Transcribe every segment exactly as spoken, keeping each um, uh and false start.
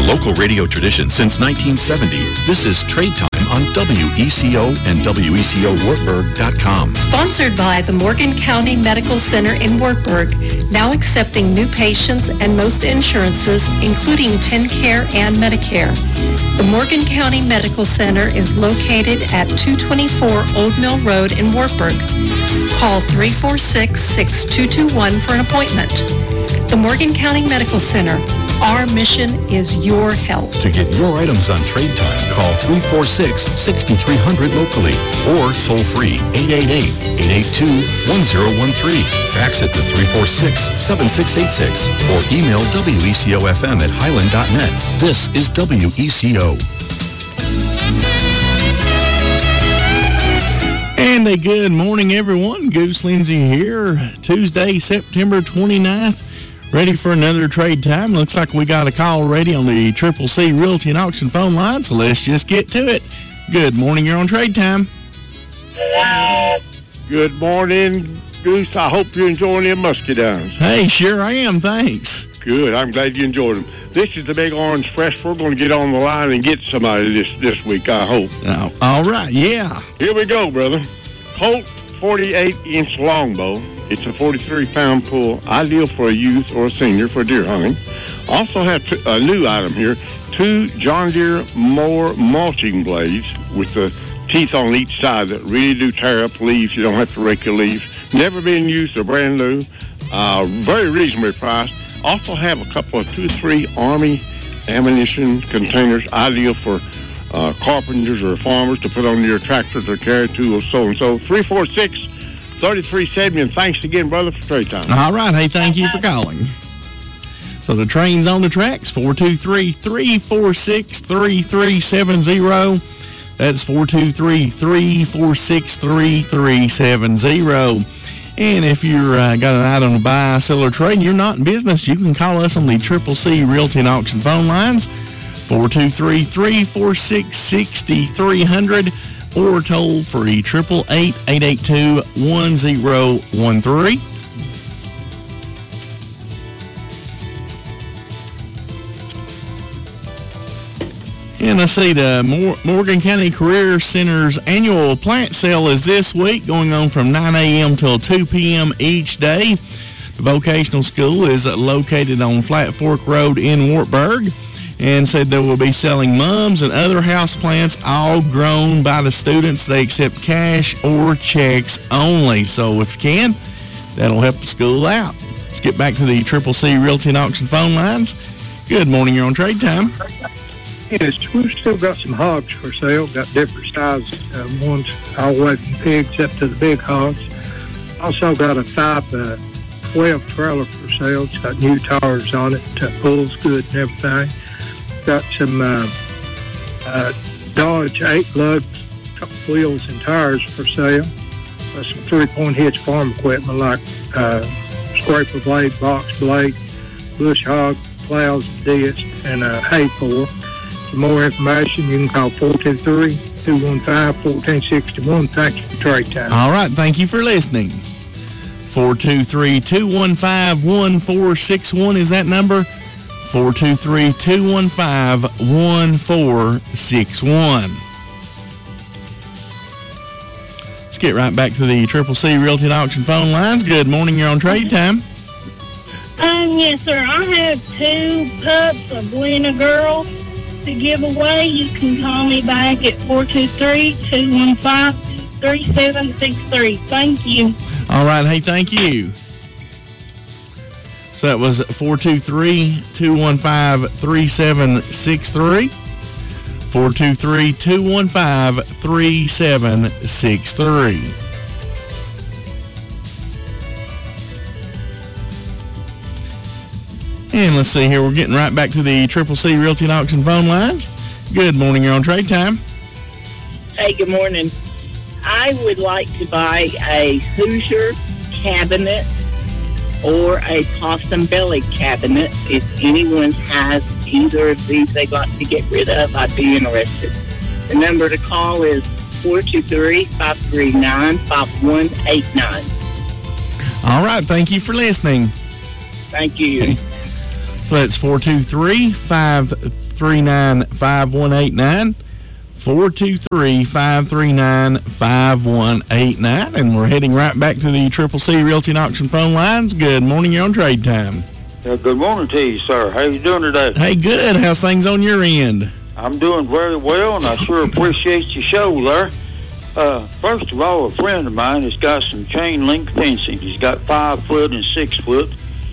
local radio tradition since nineteen seventy. This is Trade Time on W E C O and W E C O Wartburg dot com. Sponsored by the Morgan County Medical Center in Wartburg, now accepting new patients and most insurances, including TennCare and Medicare. The Morgan County Medical Center is located at two twenty-four Old Mill Road in Wartburg. Call three four six, six two two one for an appointment. The Morgan County Medical Center. Our mission is your health. To get your items on Trade Time, call three four six, six three zero zero locally or toll free eight eight eight, eight eight two, one zero one three. Fax it to three four six, seven six eight six or email W E C O F M at highland dot net. This is W E C O. And a good morning, everyone. Goose Lindsay here. Tuesday, September twenty-ninth. Ready for another Trade Time. Looks like we got a call ready on the Triple C Realty and Auction phone line, so let's just get to it. Good morning. You're on Trade Time. Good morning, Goose. I hope you're enjoying them muscadines. Hey, sure I am. Thanks. Good. I'm glad you enjoyed them. This is the Big Orange Fresh. We're going to get on the line and get somebody this, this week, I hope. Oh, all right. Yeah. Here we go, brother. Colt forty-eight inch longbow. It's a forty-three pound pull, ideal for a youth or a senior for deer hunting. Also have t- a new item here, two John Deere mower mulching blades with the teeth on each side that really do tear up leaves. You don't have to rake your leaves. Never been used, they're brand new. Uh, very reasonably priced. Also have a couple of two or three Army ammunition containers, ideal for uh, carpenters or farmers to put on your tractors or carry tools, so and so. three four six, three three seven, and thanks again, brother, for Trade Time. All right. Hey, thank you for calling. So the train's on the tracks, four two three, three four six, three three seven zero. That's four two three, three four six, three three seven zero. And if you've uh, got an item to buy, sell, or trade, and you're not in business, you can call us on the Triple C Realty and Auction phone lines, four two three, three four six, six three zero zero, or toll free, triple eight, eight eight two, one zero one three. And let's see, the Morgan County Career Center's annual plant sale is this week, going on from nine a.m. till two p.m. each day. The vocational school is located on Flat Fork Road in Wartburg, and said they will be selling mums and other house plants, all grown by the students. They accept cash or checks only. So if you can, that'll help the school out. Let's get back to the Triple C Realty and Auction phone lines. Good morning. You're on Trade Time. Yes, we've still got some hogs for sale. Got different sizes. Uh, ones all the way from pigs up to the big hogs. Also got a type uh, twelve trailer for sale. It's got new tires on it. Uh, pulls good and everything. Got some uh, uh, Dodge eight lug wheels and tires for sale. Got some three-point hitch farm equipment like uh, scraper blade, box blade, bush hog, plows, disc, and a hay puller. For more information, you can call four two three, two one five, one four six one. Thank you for Trade Time. All right. Thank you for listening. four two three, two one five, one four six one is that number. four two three, two one five, one four six one. Let's get right back to the Triple C Realty and Auction phone lines. Good morning. You're on Trade Time. Um, yes, sir. I have two pups of Lena girls to give away. You can call me back at four two three, two one five, three seven six three. Thank you. All right. Hey, thank you. So that was four two three, two one five, three seven six three. four two three, two one five, three seven six three. And let's see here, we're getting right back to the Triple C Realty and Auction phone lines. Good morning, you're on Trade Time. Hey, good morning. I would like to buy a Hoosier cabinet or a possum belly cabinet. If anyone has either of these they'd like to get rid of, I'd be interested. The number to call is four two three, five three nine, five one eight nine. All right, thank you for listening. Thank you. So that's four two three, five three nine, five one eight nine. four two three, five three nine, five one eight nine. And we're heading right back to the Triple C Realty and Auction phone lines. Good morning, you're on Trade Time. Uh, good morning to you, sir. How you doing today? Hey, good. How's things on your end? I'm doing very well, and I sure appreciate your show there. Uh, first of all, a friend of mine has got some chain link fencing. He's got five foot and six foot,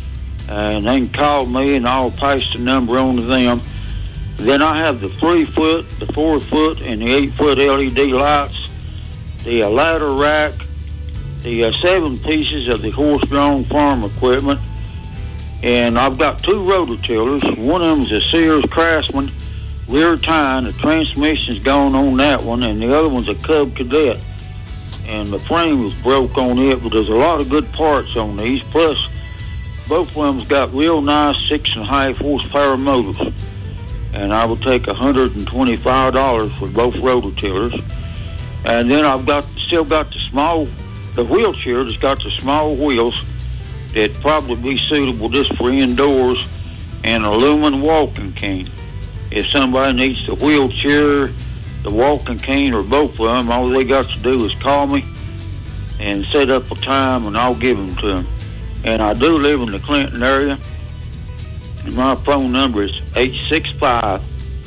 and they can call me, and I'll pass the number on to them. Then I have the three foot, the four foot, and the eight foot L E D lights, the uh, ladder rack, the uh, seven pieces of the horse-drawn farm equipment, and I've got two rototillers. One of them is a Sears Craftsman rear tine. The transmission's gone on that one, and the other one's a Cub Cadet. And the frame was broke on it, but there's a lot of good parts on these. Plus, both of them's got real nice six and a half horsepower motors. And I will take one hundred twenty-five dollars for both rototillers. And then I've got still got the small, the wheelchair that's got the small wheels that probably be suitable just for indoors, and a aluminum walking cane. If somebody needs the wheelchair, the walking cane, or both of them, all they got to do is call me and set up a time, and I'll give them to them. And I do live in the Clinton area. And my phone number is eight six five,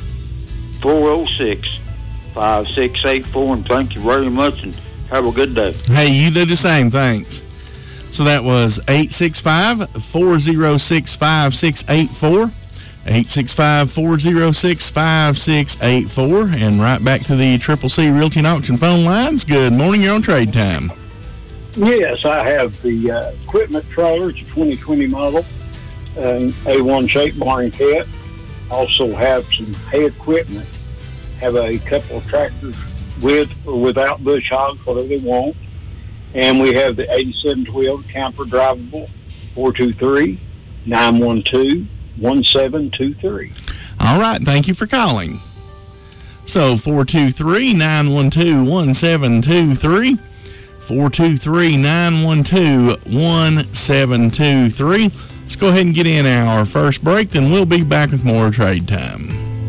four oh six, five six eight four, and thank you very much, and have a good day. Hey, you do the same. Thanks. So that was eight six five, four oh six, five six eight four, eight six five, four oh six, five six eight four, and right back to the Triple C Realty and Auction phone lines. Good morning, you're on Trade Time. Yes, I have the uh, equipment trailer. It's a twenty twenty model. An A one shape barn cat. Also have some hay equipment. Have a couple of tractors with or without bush hogs, whatever they want. And we have the eighty-seven twelve camper drivable, four two three, nine one two, one seven two three. All right, thank you for calling. So four two three, nine one two, one seven two three, four two three, nine one two, one seven two three. Let's go ahead and get in our first break, then we'll be back with more Trade Time.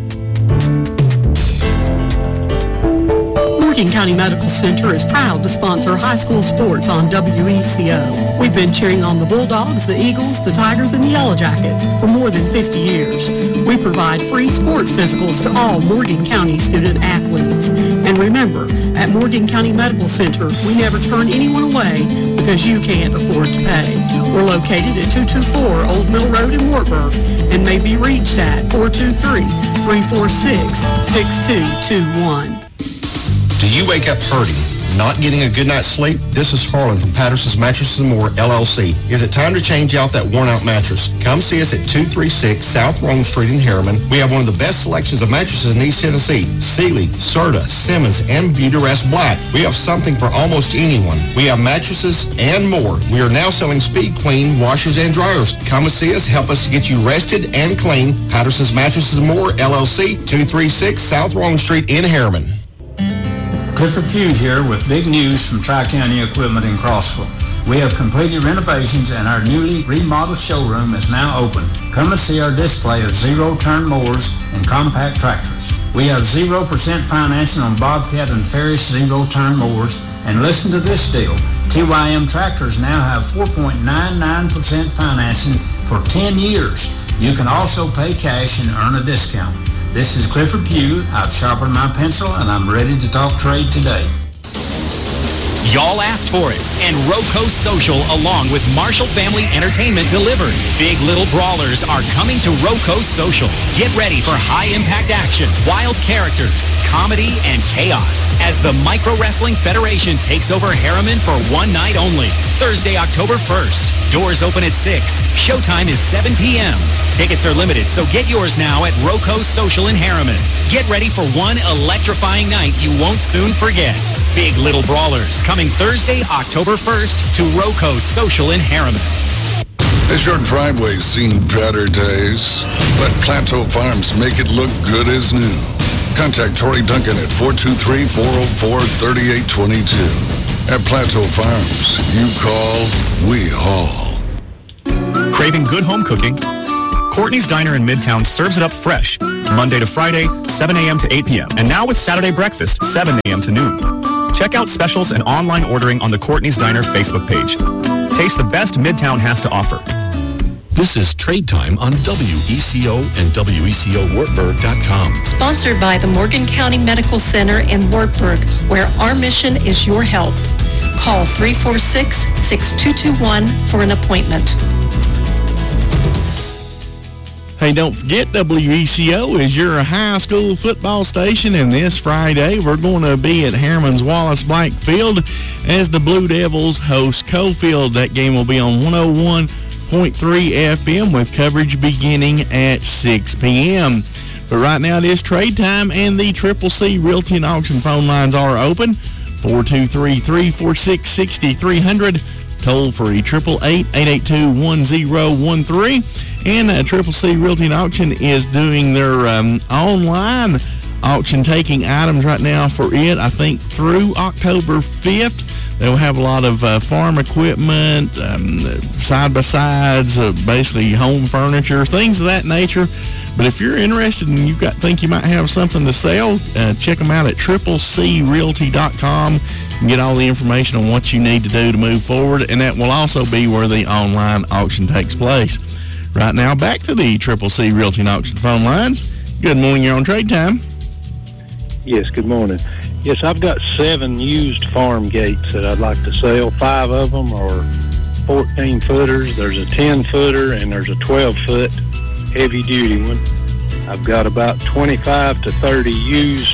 Morgan County Medical Center is proud to sponsor high school sports on W E C O. We've been cheering on the Bulldogs, the Eagles, the Tigers, and the Yellow Jackets for more than fifty years. We provide free sports physicals to all Morgan County student athletes. And remember, at Morgan County Medical Center, we never turn anyone away because you can't afford to pay. We're located at two two four Old Mill Road in Wartburg and may be reached at four two three, three four six, six two two one. Do you wake up hurting, not getting a good night's sleep? This is Harlan from Patterson's Mattresses and More, L L C. Is it time to change out that worn-out mattress? Come see us at two thirty-six South Rome Street in Harriman. We have one of the best selections of mattresses in East Tennessee. Sealy, Serta, Simmons, and Beautyrest Black. We have something for almost anyone. We have mattresses and more. We are now selling Speed Clean washers and dryers. Come and see us. Help us to get you rested and clean. Patterson's Mattresses and More, L L C, two thirty-six South Rome Street in Harriman. Clifford Pugh here with big news from Tri-County Equipment in Crossville. We have completed renovations and our newly remodeled showroom is now open. Come and see our display of zero-turn mowers and compact tractors. We have zero percent financing on Bobcat and Ferris zero-turn mowers. And listen to this deal. T Y M tractors now have four point nine nine percent financing for ten years. You can also pay cash and earn a discount. This is Clifford Pugh. I've sharpened my pencil and I'm ready to talk trade today. Y'all asked for it, and Roco Social, along with Marshall Family Entertainment, delivered. Big Little Brawlers are coming to Roco Social. Get ready for high-impact action, wild characters, comedy, and chaos as the Micro Wrestling Federation takes over Harriman for one night only. Thursday, October first. Doors open at six. Showtime is seven p.m. Tickets are limited, so get yours now at Roco Social in Harriman. Get ready for one electrifying night you won't soon forget. Big Little Brawlers coming Thursday, October first to Roco Social in Harriman. Has your driveway seen better days? Let Plateau Farms make it look good as new. Contact Tori Duncan at four two three, four oh four, three eight two two. At Plateau Farms, you call, we haul. Craving good home cooking? Courtney's Diner in Midtown serves it up fresh, Monday to Friday, seven a.m. to eight p.m. And now with Saturday breakfast, seven a.m. to noon. Check out specials and online ordering on the Courtney's Diner Facebook page. Taste the best Midtown has to offer. This is Trade Time on W E C O and W E C O Wartburg dot com. Sponsored by the Morgan County Medical Center in Wartburg, where our mission is your health. Call three four six, six two two one for an appointment. Hey, don't forget, W E C O is your high school football station, and this Friday we're going to be at Harriman's Wallace Blank Field as the Blue Devils host Cofield. That game will be on one oh one point three F M with coverage beginning at six p.m. But right now it is trade time, and the Triple C Realty and Auction phone lines are open. four two three, three four six, six three zero zero, toll free, eight eight eight, eight eight two, one zero one three. And uh, Triple C Realty and Auction is doing their um, online auction, taking items right now for it, I think, through October fifth. They'll have a lot of uh, farm equipment, um, side-by-sides, uh, basically home furniture, things of that nature. But if you're interested and you got think you might have something to sell, uh, check them out at triple c realty dot com and get all the information on what you need to do to move forward. And that will also be where the online auction takes place. Right now, back to the Triple C Realty and Auction phone lines. Good morning, you're on Trade Time. Yes, good morning. Yes, I've got seven used farm gates that I'd like to sell. Five of them are fourteen footers. There's a ten footer and there's a twelve foot heavy duty one. I've got about twenty-five to thirty used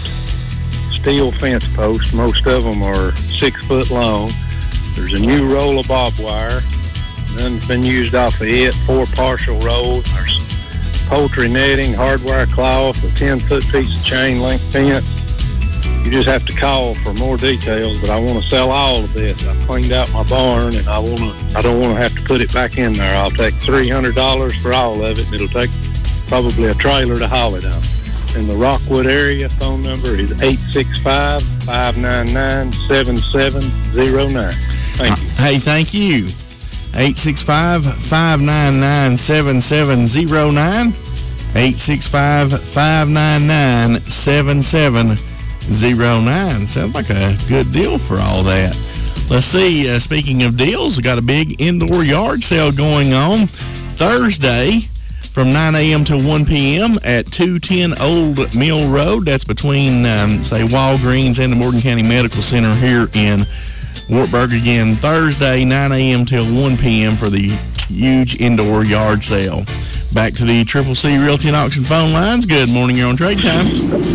steel fence posts. Most of them are six foot long. There's a new roll of barbed wire. None's been used off of it. Four partial rolls. There's poultry netting, hardwire cloth, a ten foot piece of chain link fence. You just have to call for more details, but I want to sell all of this. I cleaned out my barn, and I want to. I don't want to have to put it back in there. I'll take three hundred dollars for all of it, and it'll take probably a trailer to haul it out. In the Rockwood area, phone number is eight six five, five nine nine, seven seven zero nine. Thank you. Hey, thank you. eight six five, five nine nine, seven seven zero nine. eight six five, five nine nine, seven seven zero nine. Sounds like a good deal for all that. Let's see, uh, speaking of deals, we got a big indoor yard sale going on Thursday from nine a.m. to one p.m. at two ten Old Mill Road. That's between, um, say, Walgreens and the Morgan County Medical Center here in Wartburg. Again, Thursday, nine a.m. till one p.m. for the huge indoor yard sale. Back to the Triple C Realty and Auction phone lines. Good morning, you're on Trade Time.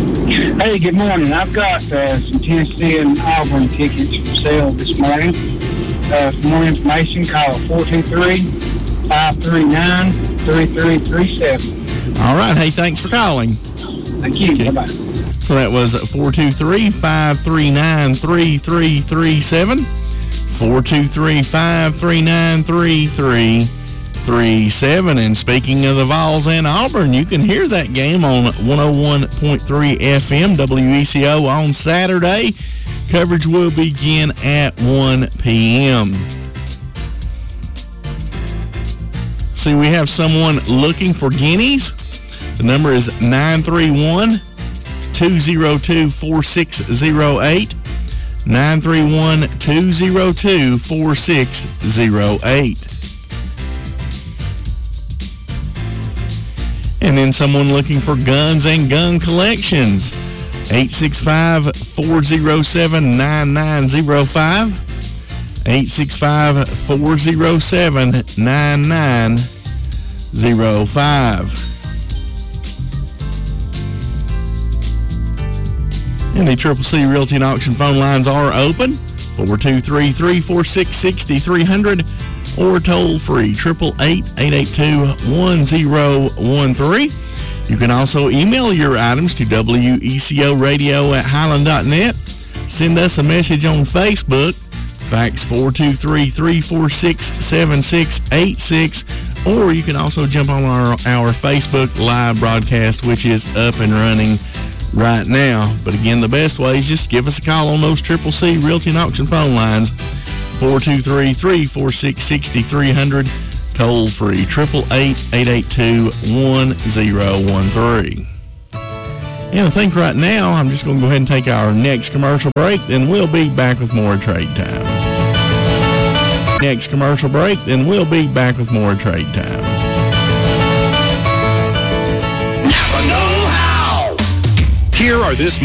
Hey, good morning. I've got uh, some Tennessee and Auburn tickets for sale this morning. Uh, for more information, call four two three, five three nine, three three three seven. All right. Hey, thanks for calling. Thank you. Okay. Bye-bye. So that was four two three, five three nine, three three three seven. four two three, five three nine, three three three seven. And speaking of the Vols and Auburn, you can hear that game on one oh one point three F M W E C O on Saturday. Coverage will begin at one p.m. See, we have someone looking for guineas. The number is nine three one, two oh two, four six oh eight. nine three one, two oh two, four six oh eight. And then someone looking for guns and gun collections. eight six five, four oh seven, nine nine oh five. eight six five, four oh seven, nine nine oh five. And the Triple C Realty and Auction phone lines are open. four two three, three four six, six three zero zero or toll free, eight eight eight, eight eight two, one zero one three. You can also email your items to W E C O radio at highland dot net. Send us a message on Facebook, fax four two three, three four six, seven six eight six, or you can also jump on our, our Facebook live broadcast, which is up and running right now. But again, the best way is just give us a call on those Triple C Realty and Auction phone lines, four two three, three four six, six three zero zero, toll free, eight eight eight, eight eight two, one zero one three. And I think right now I'm just going to go ahead and take our next commercial break, then we'll be back with more Trade Time. Next commercial break, then we'll be back with more Trade Time. Never know how. Here are this